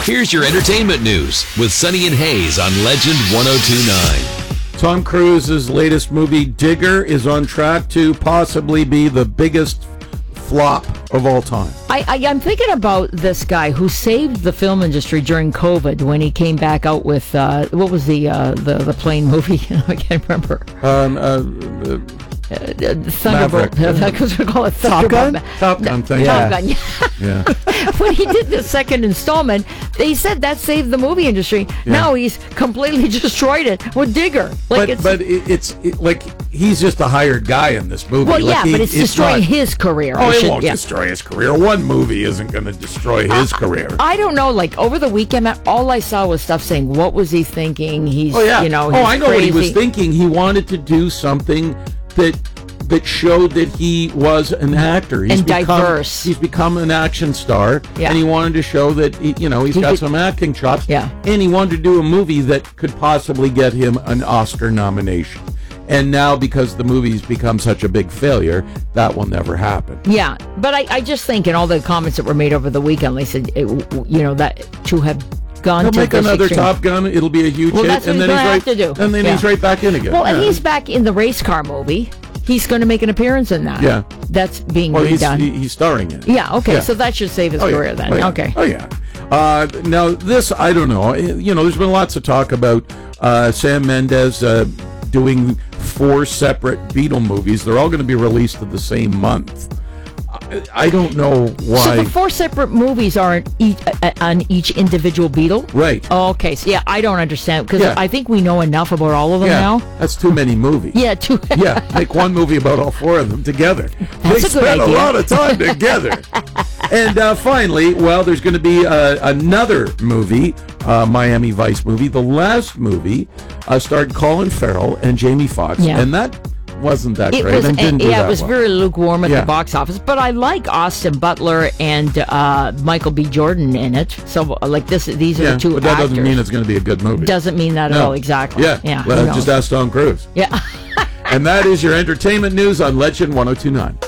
Here's your entertainment news with Sunny and Hayes on Legend 102.9. Tom Cruise's latest movie, Digger, is on track to possibly be the biggest flop of all time. I'm thinking about this guy who saved the film industry during COVID when he came back out with what was the plane movie? I can't remember. Thunderbolt. That's what we call it. Top Gun. Top Gun. Thank you. Top Gun. Yeah. When he did the second installment, they said that saved the movie industry. Yeah. Now he's completely destroyed it with Digger. But it's like he's just a hired guy in this movie. Well, like but it's destroying his career. Oh, it won't destroy his career. One movie isn't going to destroy his career. I don't know. Like over the weekend, all I saw was stuff saying, "What was he thinking?" He's, I know crazy. What he was thinking. He wanted to do something that showed that he was an actor. He's diverse. He's become an action star, and he wanted to show that he's got some acting chops. Yeah. And he wanted to do a movie that could possibly get him an Oscar nomination. And now, because the movie's become such a big failure, that will never happen. Yeah, but I just think in all the comments that were made over the weekend, they said, that to have gone He'll to make another Top Gun. It'll be a huge hit, that's what and then he's right back in again. Well, and he's back in the race car movie. He's going to make an appearance in that. Yeah, that's being redone. He's starring in it. Yeah. Okay. So that should save his career then. Okay. Oh yeah. Now this, I don't know. There's been lots of talk about Sam Mendes doing 4 separate Beatle movies. They're all going to be released in the same month. I don't know why. So the 4 separate movies aren't on each individual Beatle? Right. Oh, okay. So, I don't understand, because I think we know enough about all of them now. That's too many movies. Yeah, make one movie about all 4 of them together. That's they spend a lot of time together. And finally, there's going to be another movie, Miami Vice movie. The last movie starred Colin Farrell and Jamie Foxx, and that wasn't that great. It was very lukewarm at the box office, but I like Austin Butler and Michael B. Jordan in it. So, these are the two but that actors. doesn't mean it's going to be a good movie. Doesn't mean that at all, exactly. Yeah. Just ask Tom Cruise. Yeah. And that is your entertainment news on Legend 102.9.